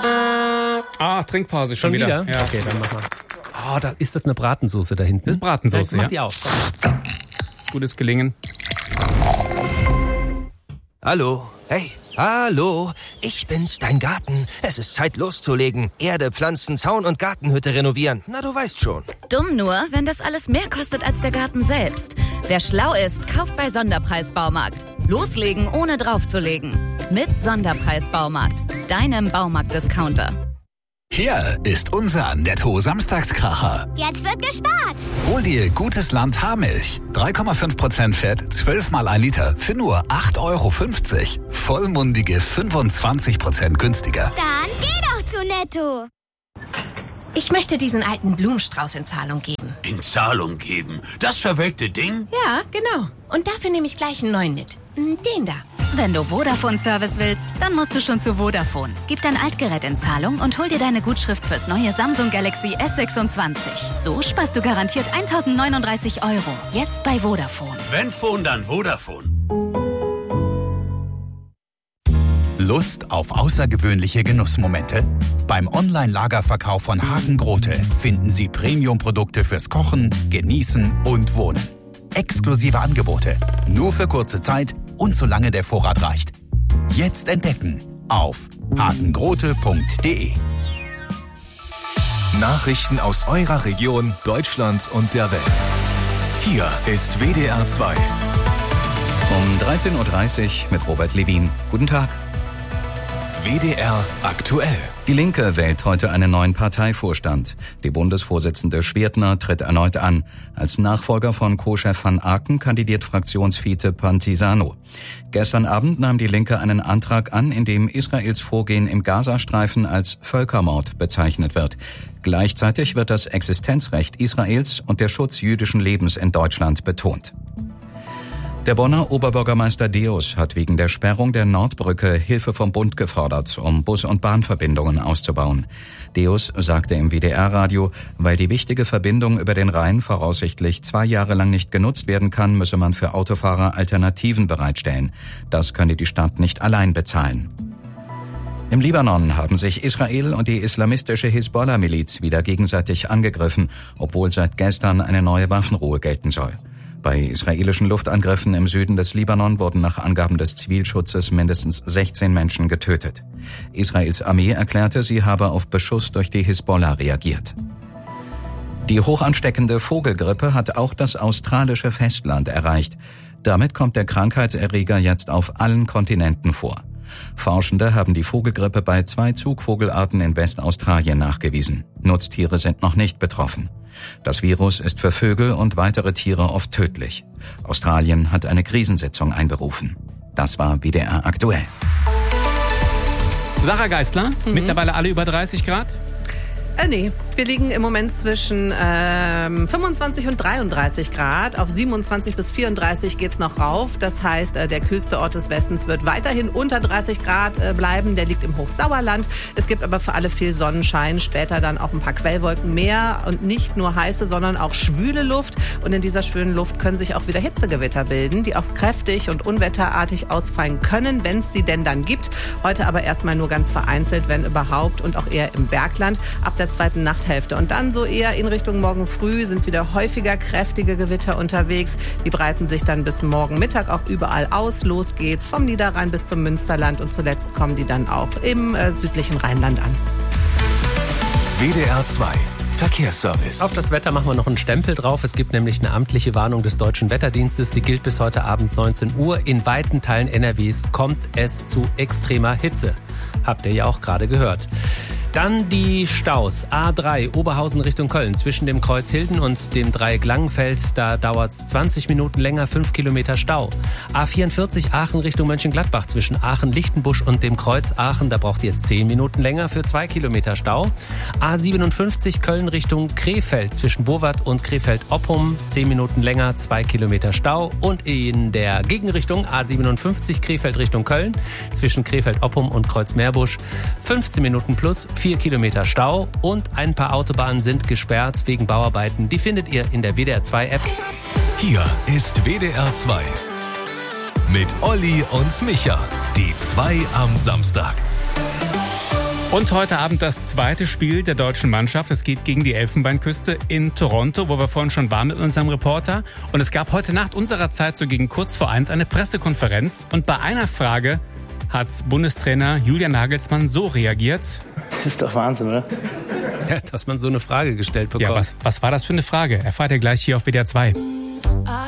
Trinkpause schon wieder. Ja. Okay, dann mach mal. Ist das eine Bratensoße da hinten? Das ist Bratensoße, Mach die auf. Gutes Gelingen. Hallo, hey, hallo, ich bin's, dein Garten. Es ist Zeit loszulegen. Erde, Pflanzen, Zaun und Gartenhütte renovieren. Na, du weißt schon. Dumm nur, wenn das alles mehr kostet als der Garten selbst. Wer schlau ist, kauft bei Sonderpreis Baumarkt. Loslegen, ohne draufzulegen. Mit Sonderpreis Baumarkt, deinem Baumarkt-Discounter. Hier ist unser Netto-Samstagskracher. Jetzt wird gespart. Hol dir Gutes Land Haarmilch. 3,5% Fett, 12 mal 1 Liter für nur 8,50 €. Vollmundige 25% günstiger. Dann geh doch zu Netto. Ich möchte diesen alten Blumenstrauß in Zahlung geben. In Zahlung geben? Das verwelkte Ding? Ja, genau. Und dafür nehme ich gleich einen neuen mit. Den da. Wenn du Vodafone-Service willst, dann musst du schon zu Vodafone. Gib dein Altgerät in Zahlung und hol dir deine Gutschrift fürs neue Samsung Galaxy S26. So sparst du garantiert 1.039 €. Jetzt bei Vodafone. Wenn Phone, dann Vodafone. Lust auf außergewöhnliche Genussmomente? Beim Online-Lagerverkauf von Hagen Grote finden Sie Premium-Produkte fürs Kochen, Genießen und Wohnen. Exklusive Angebote, nur für kurze Zeit und solange der Vorrat reicht. Jetzt entdecken auf hagengrote.de. Nachrichten aus eurer Region, Deutschland und der Welt. Hier ist WDR 2. Um 13.30 Uhr mit Robert Levin. Guten Tag. WDR aktuell. Die Linke wählt heute einen neuen Parteivorstand. Die Bundesvorsitzende Schwirtner tritt erneut an. Als Nachfolger von Co-Chef van Aken kandidiert Fraktionsvize Pantisano. Gestern Abend nahm die Linke einen Antrag an, in dem Israels Vorgehen im Gazastreifen als Völkermord bezeichnet wird. Gleichzeitig wird das Existenzrecht Israels und der Schutz jüdischen Lebens in Deutschland betont. Der Bonner Oberbürgermeister Deus hat wegen der Sperrung der Nordbrücke Hilfe vom Bund gefordert, um Bus- und Bahnverbindungen auszubauen. Deus sagte im WDR-Radio, weil die wichtige Verbindung über den Rhein voraussichtlich 2 Jahre lang nicht genutzt werden kann, müsse man für Autofahrer Alternativen bereitstellen. Das könne die Stadt nicht allein bezahlen. Im Libanon haben sich Israel und die islamistische Hisbollah-Miliz wieder gegenseitig angegriffen, obwohl seit gestern eine neue Waffenruhe gelten soll. Bei israelischen Luftangriffen im Süden des Libanon wurden nach Angaben des Zivilschutzes mindestens 16 Menschen getötet. Israels Armee erklärte, sie habe auf Beschuss durch die Hisbollah reagiert. Die hochansteckende Vogelgrippe hat auch das australische Festland erreicht. Damit kommt der Krankheitserreger jetzt auf allen Kontinenten vor. Forschende haben die Vogelgrippe bei 2 Zugvogelarten in Westaustralien nachgewiesen. Nutztiere sind noch nicht betroffen. Das Virus ist für Vögel und weitere Tiere oft tödlich. Australien hat eine Krisensitzung einberufen. Das war WDR aktuell. Sarah Geisler, mittlerweile alle über 30 Grad? Nee, wir liegen im Moment zwischen 25 und 33 Grad. Auf 27 bis 34 geht's noch rauf. Das heißt, der kühlste Ort des Westens wird weiterhin unter 30 Grad bleiben. Der liegt im Hochsauerland. Es gibt aber für alle viel Sonnenschein. Später dann auch ein paar Quellwolken mehr. Und nicht nur heiße, sondern auch schwüle Luft. Und in dieser schwülen Luft können sich auch wieder Hitzegewitter bilden, die auch kräftig und unwetterartig ausfallen können, wenn es die denn dann gibt. Heute aber erstmal nur ganz vereinzelt, wenn überhaupt, und auch eher im Bergland. Ab der zweiten Nachthälfte. Und dann so eher in Richtung morgen früh sind wieder häufiger kräftige Gewitter unterwegs. Die breiten sich dann bis morgen Mittag auch überall aus. Los geht's vom Niederrhein bis zum Münsterland und zuletzt kommen die dann auch im südlichen Rheinland an. WDR 2 Verkehrsservice. Auf das Wetter machen wir noch einen Stempel drauf. Es gibt nämlich eine amtliche Warnung des Deutschen Wetterdienstes. Die gilt bis heute Abend 19 Uhr. In weiten Teilen NRWs kommt es zu extremer Hitze. Habt ihr ja auch gerade gehört. Dann die Staus. A3 Oberhausen Richtung Köln zwischen dem Kreuz Hilden und dem Dreieck Langenfeld. Da dauert es 20 Minuten länger, 5 Kilometer Stau. A44 Aachen Richtung Mönchengladbach zwischen Aachen-Lichtenbusch und dem Kreuz Aachen. Da braucht ihr 10 Minuten länger für 2 Kilometer Stau. A57 Köln Richtung Krefeld zwischen Burwart und Krefeld-Oppum. 10 Minuten länger, 2 Kilometer Stau. Und in der Gegenrichtung A57 Krefeld Richtung Köln zwischen Krefeld-Oppum und Kreuz-Meerbusch. 15 Minuten plus 4 Kilometer Stau und ein paar Autobahnen sind gesperrt wegen Bauarbeiten. Die findet ihr in der WDR 2 App. Hier ist WDR 2 mit Olli und Micha. Die 2 am Samstag. Und heute Abend das zweite Spiel der deutschen Mannschaft. Es geht gegen die Elfenbeinküste in Toronto, wo wir vorhin schon waren mit unserem Reporter. Und es gab heute Nacht unserer Zeit, so gegen kurz vor 1, eine Pressekonferenz. Und bei einer Frage hat Bundestrainer Julian Nagelsmann so reagiert. Das ist doch Wahnsinn, oder? Ja, dass man so eine Frage gestellt bekommt. Ja, was war das für eine Frage? Erfahrt ihr gleich hier auf WDR 2.